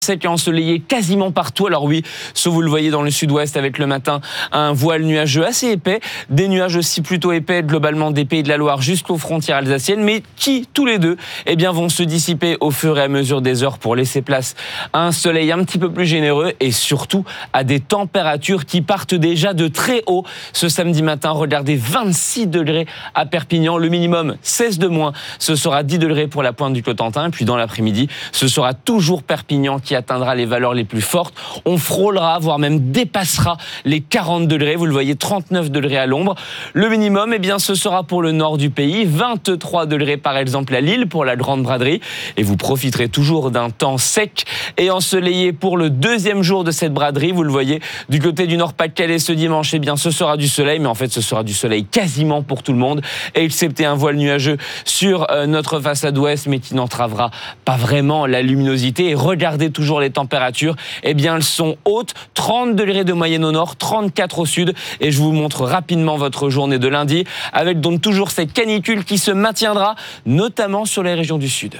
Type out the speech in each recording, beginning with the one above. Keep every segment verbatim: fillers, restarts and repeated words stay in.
Sec et ensoleillé quasiment partout. Alors oui, sauf vous le voyez dans le sud-ouest avec le matin un voile nuageux assez épais, des nuages aussi plutôt épais globalement des Pays de la Loire jusqu'aux frontières alsaciennes, mais qui tous les deux eh bien, vont se dissiper au fur et à mesure des heures pour laisser place à un soleil un petit peu plus généreux et surtout à des températures qui partent déjà de très haut. Ce samedi matin, regardez, vingt-six degrés à Perpignan, le minimum seize de moins, ce sera dix degrés pour la pointe du Cotentin, et puis dans l'après-midi, ce sera toujours Perpignan qui qui atteindra les valeurs les plus fortes. On frôlera, voire même dépassera les quarante degrés. Vous le voyez, trente-neuf degrés à l'ombre. Le minimum, eh bien, ce sera pour le nord du pays. vingt-trois degrés, par exemple, à Lille, pour la Grande Braderie. Et vous profiterez toujours d'un temps sec et ensoleillé pour le deuxième jour de cette braderie. Vous le voyez, du côté du Nord-Pas-de-Calais, ce dimanche, eh bien, ce sera du soleil. Mais en fait, ce sera du soleil quasiment pour tout le monde. Et excepté un voile nuageux sur euh, notre façade ouest, mais qui n'entravera pas vraiment la luminosité. Et regardez tout toujours les températures, eh bien elles sont hautes, trente degrés de moyenne au nord, trente-quatre au sud, et je vous montre rapidement votre journée de lundi, avec donc toujours cette canicule qui se maintiendra, notamment sur les régions du sud.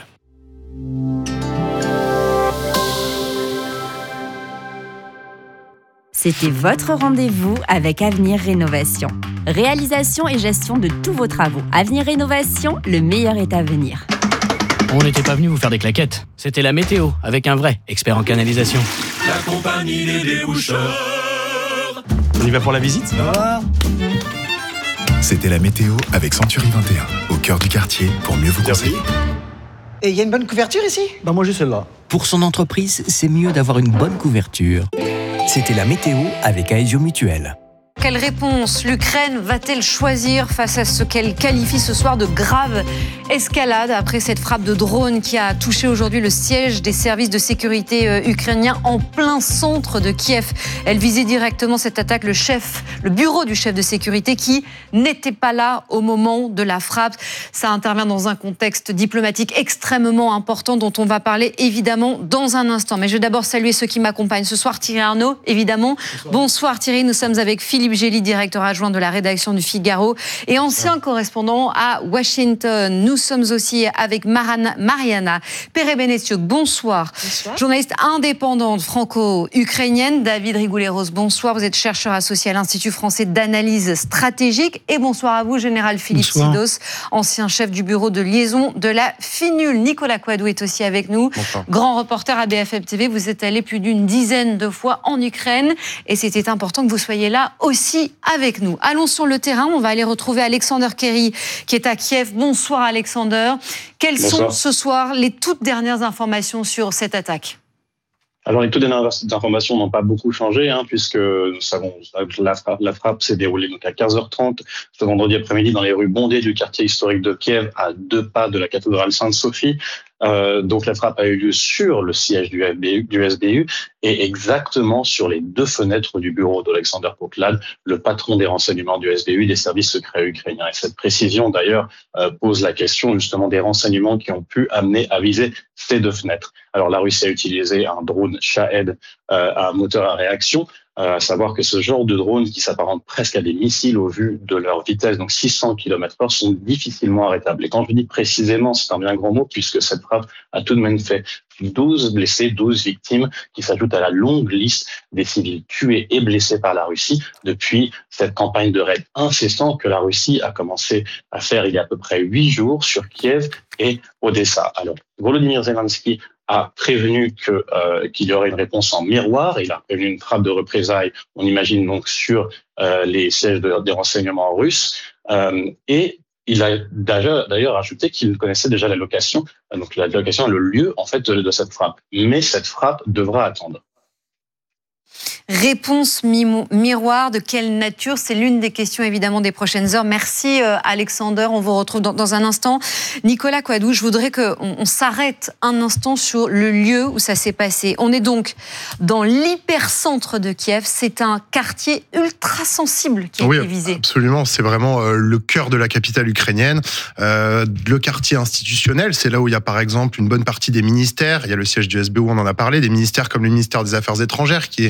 C'était votre rendez-vous avec Avenir Rénovation. Réalisation et gestion de tous vos travaux. Avenir Rénovation, le meilleur est à venir. On n'était pas venu vous faire des claquettes. C'était la météo, avec un vrai expert en canalisation. La compagnie des déboucheurs. On y va pour la visite ? Ah. C'était la météo avec Century vingt et un, au cœur du quartier, pour mieux vous conseiller. Et il y a une bonne couverture ici ? Bah moi j'ai celle-là. Pour son entreprise, c'est mieux d'avoir une bonne couverture. C'était la météo avec Aesio Mutuel. Quelle réponse l'Ukraine va-t-elle choisir face à ce qu'elle qualifie ce soir de grave escalade après cette frappe de drone qui a touché aujourd'hui le siège des services de sécurité ukrainiens en plein centre de Kiev. Elle visait directement cette attaque le chef, le bureau du chef de sécurité qui n'était pas là au moment de la frappe. Ça intervient dans un contexte diplomatique extrêmement important dont on va parler évidemment dans un instant. Mais je vais d'abord saluer ceux qui m'accompagnent ce soir. Thierry Arnaud, évidemment. Bonsoir, Bonsoir Thierry, nous sommes avec Philippe Gély, directeur adjoint de la rédaction du Figaro et ancien correspondant à Washington. Nous sommes aussi avec Marana, Mariana Perebenestiuk. Bonsoir. Bonsoir. Journaliste indépendante franco-ukrainienne. David Rigoulet-Rose, bonsoir. Vous êtes chercheur associé à l'Institut français d'analyse stratégique. Et bonsoir à vous, général Philippe bonsoir. Sidos, ancien chef du bureau de liaison de la FINUL. Nicolas Coadou est aussi avec nous. Bonsoir. Grand reporter à B F M T V. Vous êtes allé plus d'une dizaine de fois en Ukraine et c'était important que vous soyez là aussi avec nous. Allons sur le terrain, on va aller retrouver Alexander Kerry qui est à Kiev. Bonsoir Alexander. Quelles Bonsoir. sont ce soir les toutes dernières informations sur cette attaque ? Alors, les toutes dernières informations n'ont pas beaucoup changé, hein, puisque nous savons que la frappe, la frappe s'est déroulée donc à quinze heures trente ce vendredi après-midi dans les rues bondées du quartier historique de Kiev, à deux pas de la cathédrale Sainte-Sophie. Euh, donc la frappe a eu lieu sur le siège du, F B U, du S B U et exactement sur les deux fenêtres du bureau d'Alexander Poklad, le patron des renseignements du S B U, des services secrets ukrainiens. Et cette précision d'ailleurs euh, pose la question justement des renseignements qui ont pu amener à viser ces deux fenêtres. Alors la Russie a utilisé un drone Shahed euh, à moteur à réaction. Euh, à savoir que ce genre de drones qui s'apparentent presque à des missiles au vu de leur vitesse, donc six cents kilomètres heure, sont difficilement arrêtables. Et quand je dis précisément, c'est un bien grand mot, puisque cette frappe a tout de même fait douze blessés, douze victimes, qui s'ajoutent à la longue liste des civils tués et blessés par la Russie depuis cette campagne de raid incessant que la Russie a commencé à faire il y a à peu près huit jours sur Kiev et Odessa. Alors, Volodymyr Zelensky a prévenu que, euh, qu'il y aurait une réponse en miroir. Il a prévenu une frappe de représailles, on imagine donc sur euh, les sièges de, des renseignements russes. Euh, et il a d'ailleurs, d'ailleurs ajouté qu'il connaissait déjà la location, donc la location est le lieu en fait de, de cette frappe. Mais cette frappe devra attendre. Réponse mi- miroir, de quelle nature ? C'est l'une des questions évidemment des prochaines heures. Merci euh, Alexander, on vous retrouve dans, dans un instant. Nicolas Coadou, je voudrais qu'on on s'arrête un instant sur le lieu où ça s'est passé. On est donc dans l'hypercentre de Kiev, c'est un quartier ultra sensible qui a oui, été visé. Absolument, c'est vraiment euh, le cœur de la capitale ukrainienne. Euh, le quartier institutionnel, c'est là où il y a par exemple une bonne partie des ministères. Il y a le siège du S B U, on en a parlé, des ministères comme le ministère des Affaires étrangères qui est à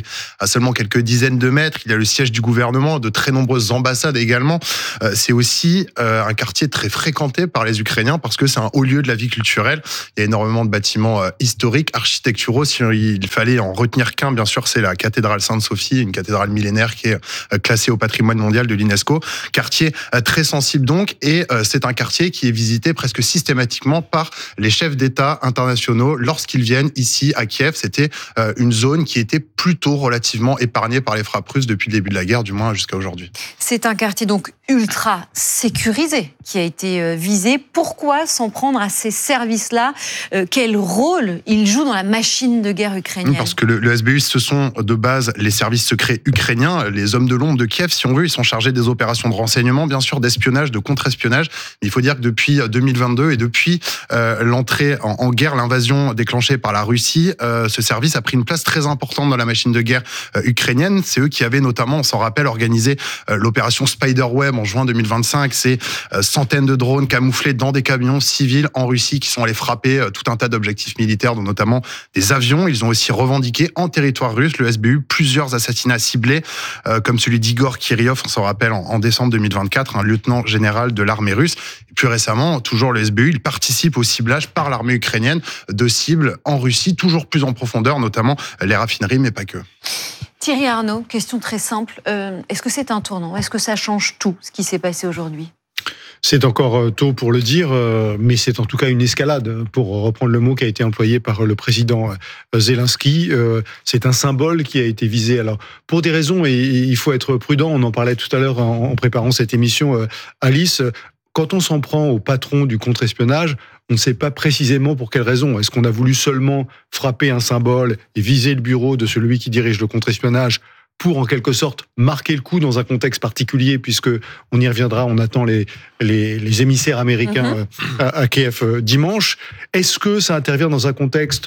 seulement quelques dizaines de mètres. Il y a le siège du gouvernement, de très nombreuses ambassades également. Euh, c'est aussi euh, un quartier très fréquenté par les Ukrainiens parce que c'est un haut lieu de la vie culturelle. Il y a énormément de bâtiments euh, historiques, architecturaux. Si il fallait en retenir qu'un, bien sûr, c'est la cathédrale Sainte-Sophie, une cathédrale millénaire qui est euh, classée au patrimoine mondial de l'UNESCO. Quartier euh, très sensible donc, et euh, c'est un quartier qui est visité presque systématiquement par les chefs d'État internationaux lorsqu'ils viennent ici à Kiev. C'était euh, une zone qui était plutôt relativement épargnée par les frappes russes depuis le début de la guerre, du moins jusqu'à aujourd'hui. C'est un quartier donc ultra sécurisé qui a été visé. Pourquoi s'en prendre à ces services-là ? euh, Quel rôle ils jouent dans la machine de guerre ukrainienne ? Parce que le, le S B U, ce sont de base les services secrets ukrainiens, les hommes de l'ombre de Kiev, si on veut. Ils sont chargés des opérations de renseignement, bien sûr, d'espionnage, de contre-espionnage. Il faut dire que depuis deux mille vingt-deux et depuis euh, l'entrée en, en guerre, l'invasion déclenchée par la Russie, euh, ce service a pris une place très importante dans la machine de guerre euh, ukrainienne. C'est eux qui avaient notamment, on s'en rappelle, organisé euh, l'opération Spiderweb en juin deux mille vingt-cinq. C'est euh, centaines de drones camouflés dans des camions civils en Russie qui sont allés frapper euh, tout un tas d'objectifs militaires, dont notamment des avions. Ils ont aussi revendiqué en territoire russe, le S B U, plusieurs assassinats ciblés, euh, comme celui d'Igor Kirillov, on s'en rappelle, en, en décembre deux mille vingt-quatre, un lieutenant général de l'armée russe. Et plus récemment, toujours le S B U, il participe au ciblage par l'armée ukrainienne de cibles en Russie, toujours plus en profondeur, notamment les raffineries, mais pas que. Thierry Arnaud, question très simple. Euh, est-ce que c'est un tournant ? Est-ce que ça change tout, ce qui s'est passé aujourd'hui ? C'est encore tôt pour le dire, mais c'est en tout cas une escalade, pour reprendre le mot qui a été employé par le président Zelensky. C'est un symbole qui a été visé. Alors, pour des raisons, et il faut être prudent, on en parlait tout à l'heure en préparant cette émission, Alice, quand on s'en prend au patron du contre-espionnage, on ne sait pas précisément pour quelle raison. Est-ce qu'on a voulu seulement frapper un symbole et viser le bureau de celui qui dirige le contre-espionnage pour en quelque sorte marquer le coup dans un contexte particulier, puisque on y reviendra, on attend les, les, les émissaires américains mmh. à, à Kiev dimanche. Est-ce que ça intervient dans un contexte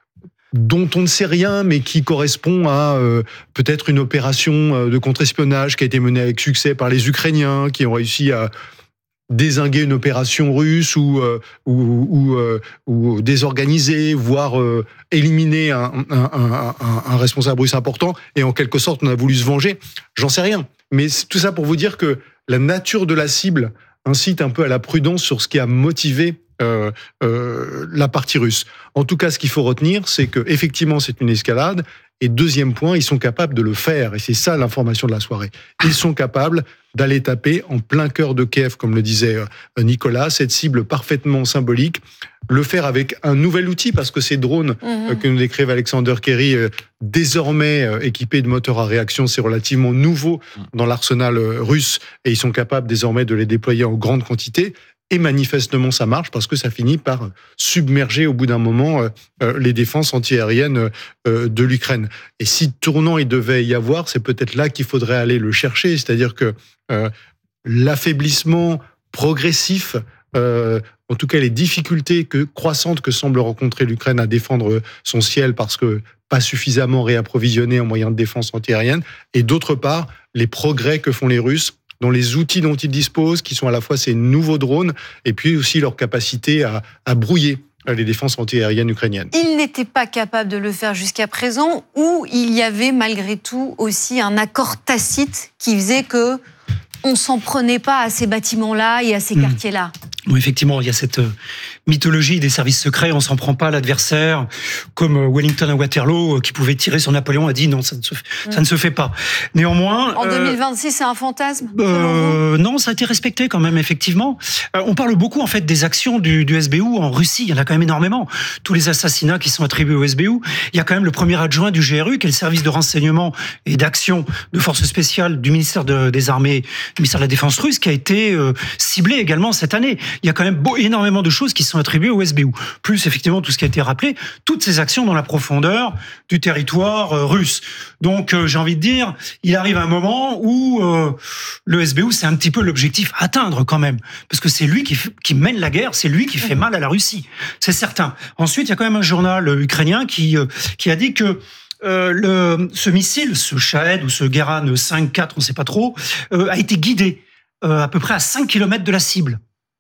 dont on ne sait rien, mais qui correspond à euh, peut-être une opération de contre-espionnage qui a été menée avec succès par les Ukrainiens, qui ont réussi à dézinguer une opération russe ou, euh, ou, ou, euh, ou désorganiser, voire euh, éliminer un, un, un, un, un responsable russe important, et en quelque sorte on a voulu se venger, j'en sais rien. Mais c'est tout ça pour vous dire que la nature de la cible incite un peu à la prudence sur ce qui a motivé euh, euh, la partie russe. En tout cas, ce qu'il faut retenir, c'est qu'effectivement c'est une escalade, et deuxième point, ils sont capables de le faire, et c'est ça l'information de la soirée. Ils sont capables d'aller taper en plein cœur de Kiev, comme le disait Nicolas, cette cible parfaitement symbolique, le faire avec un nouvel outil, parce que ces drones mmh. que nous décrivent Alexander Kerry, désormais équipés de moteurs à réaction, c'est relativement nouveau dans l'arsenal russe, et ils sont capables désormais de les déployer en grande quantité. Et manifestement, ça marche parce que ça finit par submerger au bout d'un moment euh, les défenses antiaériennes euh, de l'Ukraine. Et si tournant il devait y avoir, c'est peut-être là qu'il faudrait aller le chercher. C'est-à-dire que euh, l'affaiblissement progressif, euh, en tout cas les difficultés que, croissantes que semble rencontrer l'Ukraine à défendre son ciel parce que pas suffisamment réapprovisionné en moyens de défense antiaérienne, et d'autre part, les progrès que font les Russes dans les outils dont ils disposent, qui sont à la fois ces nouveaux drones, et puis aussi leur capacité à, à brouiller les défenses antiaériennes ukrainiennes. Ils n'étaient pas capables de le faire jusqu'à présent, ou il y avait malgré tout aussi un accord tacite qui faisait que on s'en prenait pas à ces bâtiments-là et à ces mmh. quartiers-là? Oui, effectivement, il y a cette mythologie des services secrets, on s'en prend pas à l'adversaire, comme Wellington à Waterloo, qui pouvait tirer sur Napoléon, a dit non, ça ne se, mmh. ça ne se fait pas. Néanmoins... En deux mille vingt-six, euh, c'est un fantasme euh, Non, ça a été respecté quand même, effectivement. Euh, on parle beaucoup, en fait, des actions du, du S B U en Russie, il y en a quand même énormément. Tous les assassinats qui sont attribués au S B U, il y a quand même le premier adjoint du G R U, qui est le service de renseignement et d'action de forces spéciales du ministère de, des Armées, du ministère de la Défense russe, qui a été euh, ciblé également cette année. Il y a quand même beau, énormément de choses qui sont attribuées au S B U. Plus, effectivement, tout ce qui a été rappelé, toutes ces actions dans la profondeur du territoire euh, russe. Donc, euh, j'ai envie de dire, il arrive un moment où euh, le S B U, c'est un petit peu l'objectif à atteindre quand même. Parce que c'est lui qui, qui mène la guerre, c'est lui qui fait mal à la Russie. C'est certain. Ensuite, il y a quand même un journal ukrainien qui, euh, qui a dit que Euh, le, ce missile, ce Shahed ou ce Geran cinq quatre, on ne sait pas trop, euh, a été guidé euh, à peu près à cinq kilomètres de la cible.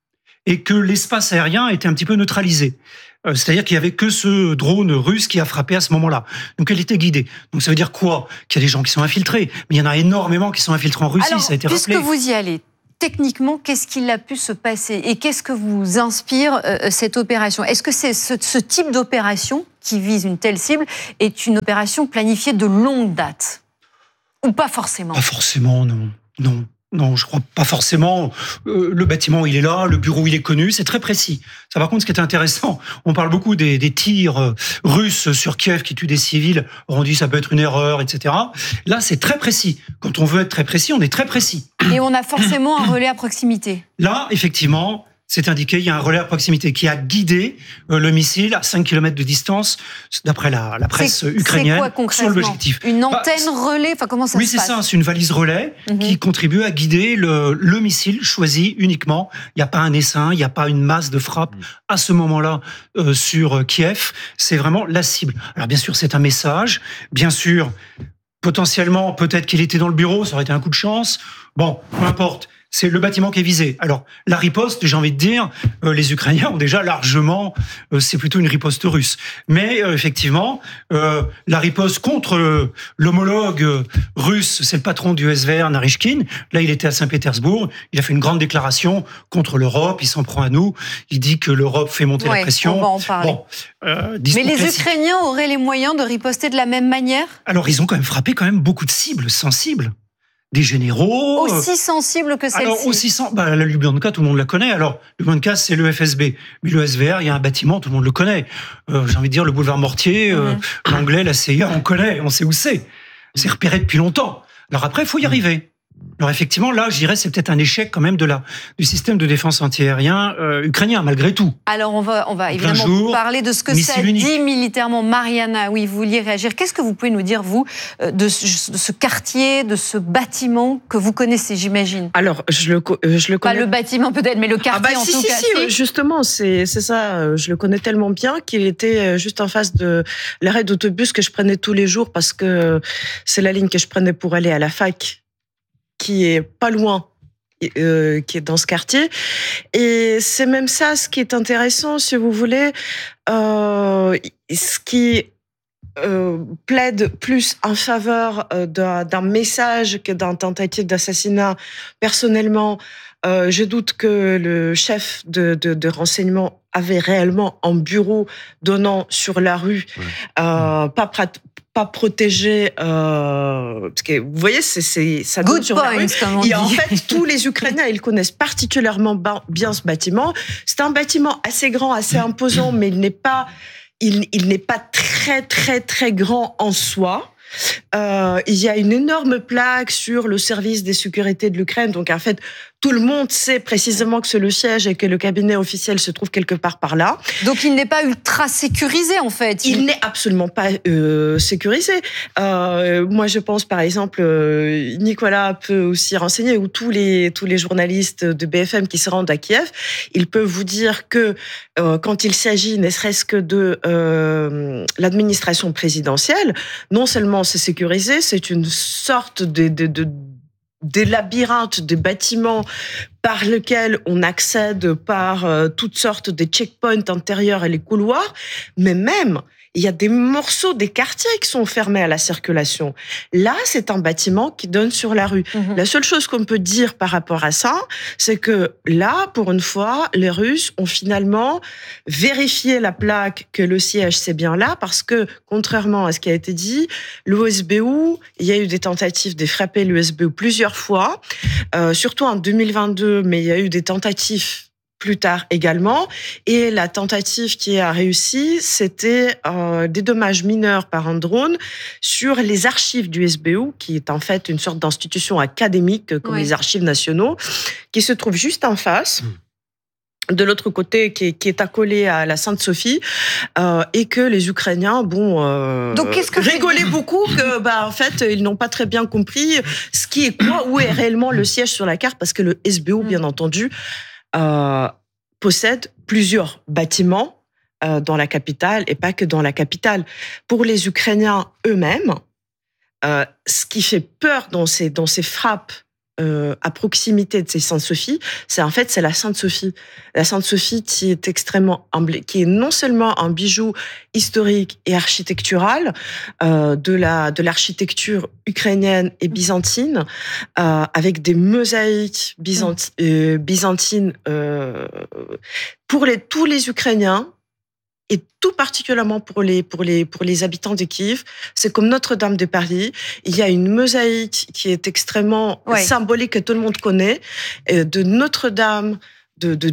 et que l'espace aérien était un petit peu neutralisé. Euh, c'est-à-dire qu'il y avait que ce drone russe qui a frappé à ce moment-là. Donc elle était guidée. Donc ça veut dire quoi? Qu'il y a des gens qui sont infiltrés. Mais il y en a énormément qui sont infiltrés en Russie, Alors, ça a été puisque rappelé. vous y allez, techniquement, qu'est-ce qu'il a pu se passer? Et qu'est-ce que vous inspire euh, cette opération? Est-ce que c'est ce, ce type d'opération qui vise une telle cible est une opération planifiée de longue date? Ou pas forcément? Pas forcément, non. Non. Non, je crois pas forcément. Euh, le bâtiment, il est là, le bureau, il est connu, c'est très précis. Ça, par contre, ce qui est intéressant, on parle beaucoup des, des tirs euh, russes sur Kiev qui tuent des civils. On dit ça peut être une erreur, et cetera. Là, c'est très précis. Quand on veut être très précis, on est très précis. Et on a forcément un relais à proximité. Là, effectivement, c'est indiqué, il y a un relais à proximité qui a guidé euh, le missile à cinq kilomètres de distance, d'après la, la presse C'est- ukrainienne, c'est quoi, concrètement? sur l'objectif. Une Bah, antenne relais, enfin comment ça Oui, se c'est passe? ça, c'est une valise relais Mhm. qui contribue à guider le, le missile choisi uniquement. Il n'y a pas un essaim, il n'y a pas une masse de frappe à ce moment-là euh, sur Kiev. C'est vraiment la cible. Alors bien sûr, c'est un message. Bien sûr, potentiellement, peut-être qu'il était dans le bureau, ça aurait été un coup de chance. Bon, peu importe. C'est le bâtiment qui est visé. Alors, la riposte, j'ai envie de dire, euh, les Ukrainiens ont déjà largement, euh, c'est plutôt une riposte russe. Mais euh, effectivement, euh, la riposte contre euh, l'homologue euh, russe, c'est le patron du S V R, Narishkin. Là, il était à Saint-Pétersbourg. Il a fait une grande déclaration contre l'Europe. Il s'en prend à nous. Il dit que l'Europe fait monter Ouais, la pression. on va en parler. Bon, euh, Mais discours les classique. Ukrainiens auraient les moyens de riposter de la même manière? Alors, ils ont quand même frappé quand même beaucoup de cibles sensibles. Des généraux. euh, Aussi sensibles que celle-ci? Alors, aussi sans, bah, la Lubyanka, tout le monde la connaît. Alors, Lubyanka, c'est le F S B. Mais le S V R, il y a un bâtiment, tout le monde le connaît. Euh, j'ai envie de dire, le boulevard Mortier, euh, l'anglais, la C I A, on connaît, on sait où c'est. C'est repéré depuis longtemps. Alors après, il faut y arriver. Alors effectivement, là, je dirais, c'est peut-être un échec quand même de la, du système de défense antiaérien euh, ukrainien, malgré tout. Alors on va, on va plein évidemment jour, parler de ce que missile ça unique. dit militairement. Mariana, oui, vous vouliez réagir. Qu'est-ce que vous pouvez nous dire, vous, euh, de ce, de ce quartier, de ce bâtiment que vous connaissez, j'imagine? Alors, je le, co- euh, je le Pas connais. le bâtiment peut-être, mais le quartier Ah bah en si, tout si, cas. si, justement, c'est c'est ça. euh, Je le connais tellement bien qu'il était euh, juste en face de l'arrêt d'autobus que je prenais tous les jours parce que c'est la ligne que je prenais pour aller à la fac, qui est pas loin, euh, qui est dans ce quartier. Et c'est même ça, ce qui est intéressant, si vous voulez, euh, ce qui euh, plaide plus en faveur euh, d'un d'un message que d'un tentative d'assassinat. Personnellement, euh, je doute que le chef de, de, de renseignement avait réellement un bureau donnant sur la rue, euh, pas prat- pas protégé, euh, parce que vous voyez, c'est, c'est, ça donne Good sur la points, rue. comme on Et en dit. fait, tous les Ukrainiens, ils connaissent particulièrement ba- bien ce bâtiment. C'est un bâtiment assez grand, assez imposant, mais il n'est pas, il, il n'est pas très, très, très grand en soi. Euh, il y a une énorme plaque sur le service des sécurités de l'Ukraine. Donc, en fait, tout le monde sait précisément que c'est le siège et que le cabinet officiel se trouve quelque part par là. Donc, il n'est pas ultra sécurisé, en fait. Il, il n'est absolument pas euh, sécurisé. Euh, moi, je pense, par exemple, euh, Nicolas peut aussi renseigner, ou tous les, tous les journalistes de B F M qui se rendent à Kiev, ils peuvent vous dire que euh, quand il s'agit, ne serait-ce que de euh, l'administration présidentielle, non seulement c'est sécurisé, c'est une sorte de... de, de des labyrinthes, des bâtiments par lesquels on accède par euh, toutes sortes de checkpoints intérieurs et les couloirs, mais même, il y a des morceaux des quartiers qui sont fermés à la circulation. Là, c'est un bâtiment qui donne sur la rue. Mmh. La seule chose qu'on peut dire par rapport à ça, c'est que là, pour une fois, les Russes ont finalement vérifié la plaque que le siège, c'est bien là, parce que, contrairement à ce qui a été dit, l'U S B U, il y a eu des tentatives de frapper l'U S B U plusieurs fois, euh, surtout en deux mille vingt-deux, mais il y a eu des tentatives plus tard également. Et la tentative qui a réussi, c'était euh, des dommages mineurs par un drone sur les archives du S B U, qui est en fait une sorte d'institution académique comme oui. les archives nationaux, qui se trouve juste en face. Mmh. De l'autre côté, qui est, qui est accolé à la Sainte-Sophie, euh, et que les Ukrainiens, bon, euh, Donc, qu'est-ce que rigolaient beaucoup, que, bah, en fait, ils n'ont pas très bien compris ce qui est quoi, où est réellement le siège sur la carte, parce que le S B U, mmh. bien entendu, Euh, possède plusieurs bâtiments euh, dans la capitale et pas que dans la capitale. Pour les Ukrainiens eux-mêmes, euh, ce qui fait peur dans ces, dans ces frappes euh, à proximité de ces Sainte-Sophie, c'est en fait c'est la Sainte-Sophie. La Sainte-Sophie qui est extrêmement emblé- qui est non seulement un bijou historique et architectural euh, de la de l'architecture ukrainienne et byzantine, euh, avec des mosaïques byzanti- euh, byzantines euh, pour les tous les Ukrainiens. Et tout particulièrement pour les, pour les, pour les habitants de Kiev, c'est comme Notre-Dame de Paris. Il y a une mosaïque qui est extrêmement Ouais. symbolique que tout le monde connaît, euh, de Notre-Dame de, de